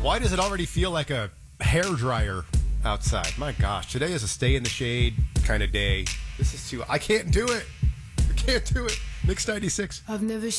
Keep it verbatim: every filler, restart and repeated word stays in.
Why does it already feel like a hair dryer outside? My gosh, today is a stay in the shade kind of day. This is too... I can't do it. I can't do it. Mix ninety-six. I've never